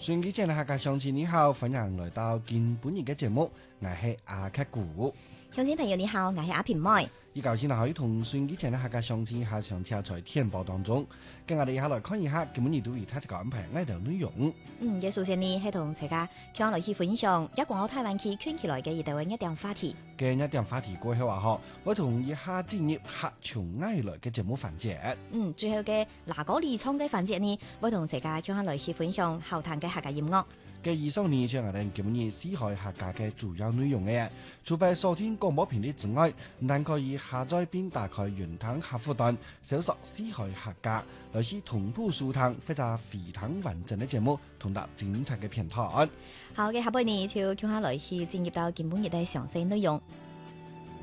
順機前嘅客家鄉親你好，歡迎來到今本日嘅節目，我係阿克古。 鄉親朋友你好，我係阿平妹。 依舊先可以同順機前嘅客家鄉親下上車在天報當中，跟我哋一下來看一下今本日對於他這個安排愛的內容。 嘅首先呢係同大家向來去分享一廣澳台灣區圈起來嘅一條一點話題。 嘅一點話題過後話嗬，我同一下進入客從愛來嘅節目環節。 最後嘅拿歌離唱嘅環節呢，我同大家向來去分享後談嘅客家音樂。 嘅以上呢，就係我哋今日四海客家嘅主要內容嘅。除咗收聽廣播頻率之外，但可以下載並打開雲端客戶端，搜索四海客家，來去同步收聽或者非常完整嘅節目，同埋精彩嘅片段。 好嘅，下半年就向下來去進入到今本日嘅詳細內容。